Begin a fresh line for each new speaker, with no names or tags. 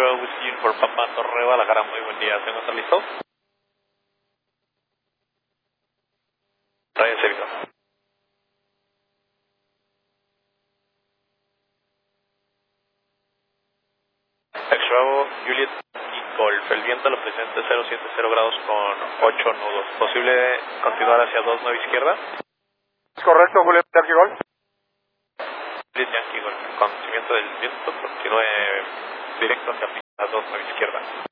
8 Whiskey por Papa Torre Guadalajara, muy buen día, ¿se encuentra listo? Radio servicio. Bravo, Juliet y Golf, el viento lo presenta 070 grados con 8 nudos, ¿posible continuar hacia 29 izquierda?
Correcto, Juliet Yankee Golf.
Juliet Yankee Golf, conocimiento del viento, continúe directo hacia 29 izquierda.